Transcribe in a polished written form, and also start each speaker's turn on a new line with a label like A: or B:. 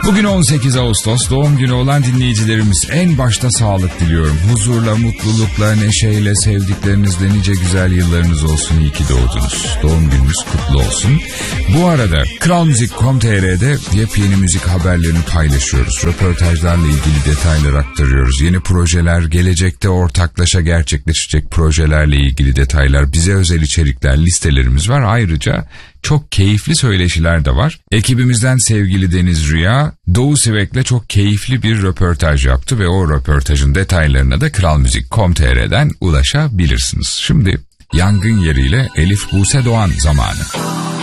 A: Bugün 18 Ağustos, doğum günü olan dinleyicilerimiz, en başta sağlık diliyorum. Huzurla, mutlulukla, neşeyle, sevdiklerinizle nice güzel yıllarınız olsun. İyi ki doğdunuz. Doğum gününüz kutlu olsun. Bu arada kralmuzik.com.tr'de yepyeni müzik haberlerini paylaşıyoruz. Röportajlarla ilgili detaylar aktarıyoruz. Yeni projeler, gelecekte ortaklaşa gerçekleşecek projelerle ilgili detaylar, bize özel içerikler, listelerimiz var. Ayrıca çok keyifli söyleşiler de var. Ekibimizden sevgili Deniz Rüya, Doğu Sivek'le çok keyifli bir röportaj yaptı ve o röportajın detaylarına da kralmuzik.com.tr'den ulaşabilirsiniz. Şimdi Yangın Yeriyle Elif Buse Doğan zamanı.